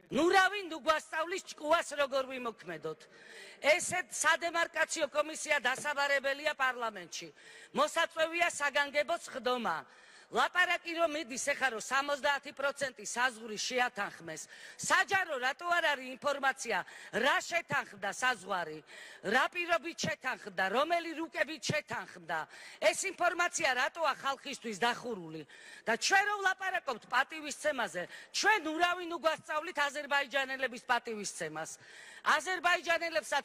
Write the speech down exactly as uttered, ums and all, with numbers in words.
ნურავი ნუ გვასწავლის ჭკუას როგორ ვიმოქმედოთ. ესეთ სადემარკაციო კომისია დასაბარებელია პარლამენტში. მოსაწვევია საგანგებო სხდომა. ლაპარაკი რომ მიდის ეხლა რომ სამოცდაათი პროცენტი საზღვრის შეათანხმეს. საჯარო რატო არ არის ინფორმაცია რა შეთანხმდა საზღვარი, რა პირობით შეთანხმდა, რომელი რუკებით შეთანხმდა. ეს ინფორმაცია რატოა ხალხისთვის დახურული და ჩვენ რომ ვლაპარაკობთ პატივისცემაზე, ჩვენ ურავინ უგვასწავლით აზერბაიჯანელების პატივისცემას. აზერბაიჯანელებსაც